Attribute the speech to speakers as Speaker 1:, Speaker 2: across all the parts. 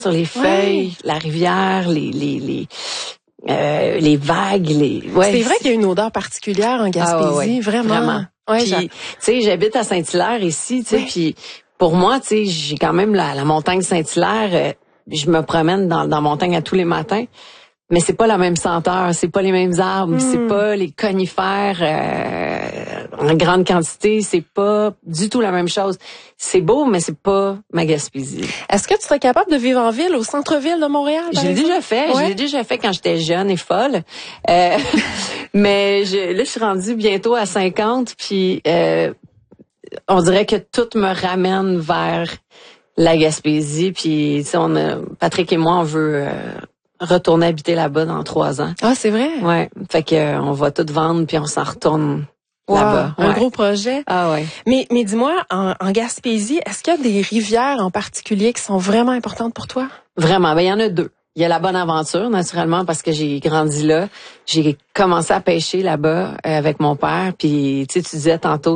Speaker 1: sur les feuilles, la rivière, les vagues,
Speaker 2: c'est vrai qu'il y a une odeur particulière en Gaspésie, vraiment. Ouais,
Speaker 1: puis, tu sais, j'habite à Saint-Hilaire ici, tu sais, puis pour moi, tu sais, j'ai quand même la montagne Saint-Hilaire, je me promène dans la montagne à tous les matins. Mais c'est pas la même senteur, c'est pas les mêmes arbres, c'est pas les conifères en grande quantité, c'est pas du tout la même chose. C'est beau, mais c'est pas ma Gaspésie.
Speaker 2: Est-ce que tu serais capable de vivre en ville, au centre-ville de Montréal?
Speaker 1: Je l'ai déjà fait, quand j'étais jeune et folle. Mais là, je suis rendue bientôt à 50, puis on dirait que tout me ramène vers la Gaspésie, puis Patrick et moi, on veut retourner habiter là-bas dans 3 ans.
Speaker 2: Ah, c'est vrai?
Speaker 1: Ouais. Fait que on va tout vendre puis on s'en retourne là-bas.
Speaker 2: Un gros projet.
Speaker 1: Ah ouais.
Speaker 2: Mais dis-moi, en Gaspésie, est-ce qu'il y a des rivières en particulier qui sont vraiment importantes pour toi?
Speaker 1: Vraiment. Ben, il y en a 2. Il y a la Bonaventure, naturellement, parce que j'ai grandi là. J'ai commencé à pêcher là-bas avec mon père. Puis, tu disais tantôt,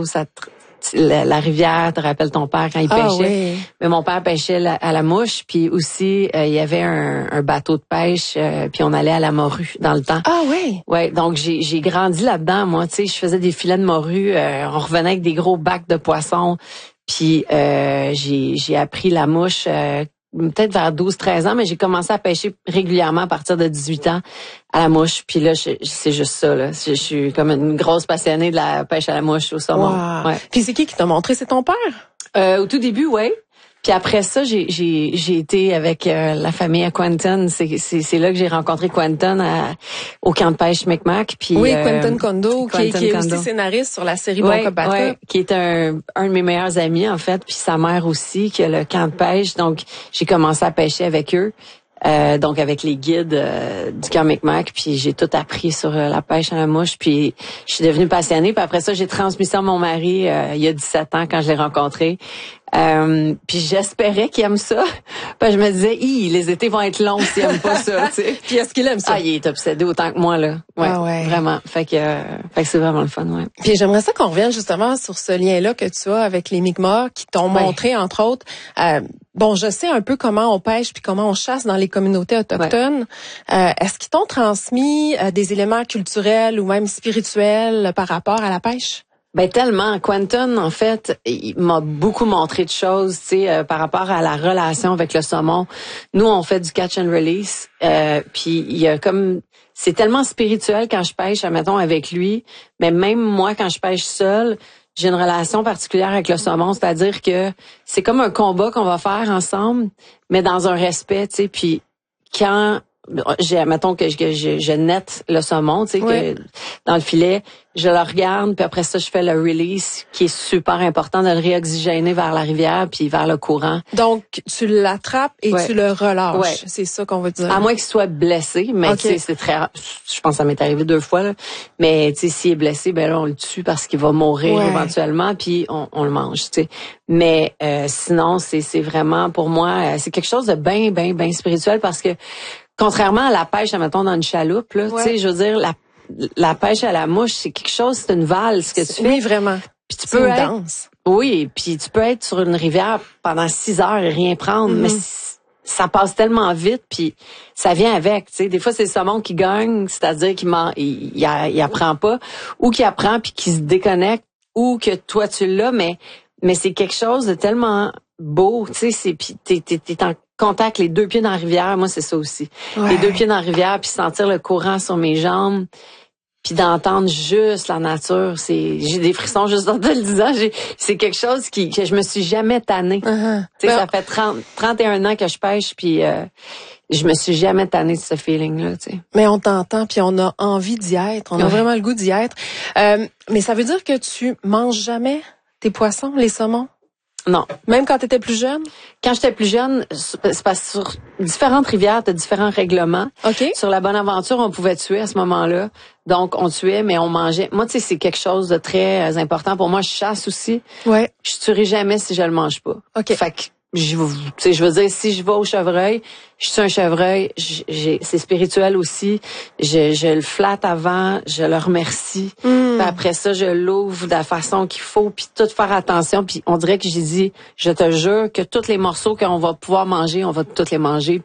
Speaker 1: la rivière, te rappelle ton père quand il pêchait.
Speaker 2: Oui.
Speaker 1: Mais mon père pêchait à la mouche, puis aussi il y avait un bateau de pêche, puis on allait à la morue dans le temps.
Speaker 2: Ah oui.
Speaker 1: Ouais, donc j'ai grandi là-dedans. Moi, tu sais, je faisais des filets de morue, on revenait avec des gros bacs de poissons, puis j'ai appris la mouche. Peut-être vers 12-13 ans, mais j'ai commencé à pêcher régulièrement à partir de 18 ans à la mouche. Puis là, c'est juste ça. Là. Je suis comme une grosse passionnée de la pêche à la mouche au saumon.
Speaker 2: Wow.
Speaker 1: Ouais.
Speaker 2: Puis c'est qui t'a montré? C'est ton père?
Speaker 1: Au tout début, oui. Puis après ça, j'ai été avec la famille à Quentin. C'est là que j'ai rencontré Quentin au camp de pêche Micmac. Puis
Speaker 2: Quentin Kondo, qui est aussi scénariste sur la série Bon Cop Bad Cop.
Speaker 1: Qui est un de mes meilleurs amis en fait. Puis sa mère aussi, qui a le camp de pêche. Donc j'ai commencé à pêcher avec eux. Donc avec les guides du camp Micmac, puis j'ai tout appris sur la pêche à la mouche, puis je suis devenue passionnée. Puis après ça, j'ai transmis ça à mon mari il y a 17 ans quand je l'ai rencontré. Puis j'espérais qu'il aime ça. Puis je me disais, les étés vont être longs s'il aime pas ça, tu sais.
Speaker 2: Puis est-ce qu'il aime ça?
Speaker 1: Ah, il est obsédé autant que moi, là. Ouais. Vraiment. Fait que c'est vraiment le fun, ouais.
Speaker 2: Puis j'aimerais ça qu'on revienne justement sur ce lien-là que tu as avec les Mi'kmaq qui t'ont montré, entre autres. Bon, je sais un peu comment on pêche puis comment on chasse dans les communautés autochtones. Est-ce qu'ils t'ont transmis des éléments culturels ou même spirituels par rapport à la pêche?
Speaker 1: Ben tellement. Quentin, en fait, il m'a beaucoup montré de choses, tu sais, par rapport à la relation avec le saumon. Nous, on fait du catch and release, puis il y a comme c'est tellement spirituel quand je pêche, admettons, avec lui. Mais même moi, quand je pêche seule, j'ai une relation particulière avec le saumon, c'est-à-dire que c'est comme un combat qu'on va faire ensemble, mais dans un respect, tu sais. Puis quand mettons que je nette le saumon, tu sais, que dans le filet, je le regarde, puis après ça, je fais le release, qui est super important de le réoxygéner vers la rivière puis vers le courant.
Speaker 2: Donc, tu l'attrapes et tu le relâches. Ouais. C'est ça qu'on veut dire.
Speaker 1: À moins qu'il soit blessé, mais tu sais, c'est très rare. Je pense que ça m'est arrivé 2 fois, là. Mais tu sais, s'il est blessé, ben là, on le tue parce qu'il va mourir éventuellement, puis on le mange, tu sais. Mais sinon, c'est vraiment, pour moi, c'est quelque chose de bien spirituel parce que contrairement à la pêche, admettons, dans une chaloupe, là, tu sais, je veux dire, la pêche à la mouche, c'est quelque chose, c'est une valse que tu fais.
Speaker 2: Oui, vraiment.
Speaker 1: Puis tu peux
Speaker 2: danse.
Speaker 1: Oui, puis tu peux être sur une rivière pendant 6 heures et rien prendre, mais ça passe tellement vite, puis ça vient avec, tu sais. Des fois, c'est le saumon qui gagne, c'est-à-dire qu'il apprend pas, ou qu'il apprend puis qu'il se déconnecte, ou que toi, tu l'as, mais c'est quelque chose de tellement beau, tu sais, puis t'es en contact, les 2 pieds dans la rivière, moi c'est ça aussi. Les 2 pieds dans la rivière, puis sentir le courant sur mes jambes, puis d'entendre juste la nature, j'ai des frissons juste en te le disant, c'est quelque chose que je me suis jamais tannée. Tu sais, ça fait 31 ans que je pêche, puis je me suis jamais tannée de ce feeling-là, tu sais.
Speaker 2: Mais on t'entend, puis on a envie d'y être, on a vraiment le goût d'y être. Mais ça veut dire que tu manges jamais tes poissons, les saumons?
Speaker 1: Non.
Speaker 2: Même quand tu étais plus jeune?
Speaker 1: Quand j'étais plus jeune, c'est parce que sur différentes rivières, tu as différents règlements.
Speaker 2: OK.
Speaker 1: Sur la Bonaventure, on pouvait tuer à ce moment-là. Donc, on tuait, mais on mangeait. Moi, tu sais, c'est quelque chose de très important. Pour moi, je chasse aussi.
Speaker 2: Ouais.
Speaker 1: Je tuerai jamais si je le mange pas.
Speaker 2: OK.
Speaker 1: Fait que, je veux dire, si je vais au chevreuil, je suis un chevreuil, c'est spirituel aussi. Je le flatte avant, je le remercie. Puis après ça, je l'ouvre de la façon qu'il faut, puis tout faire attention. Puis on dirait que j'ai dit, je te jure que tous les morceaux qu'on va pouvoir manger, on va tous les manger.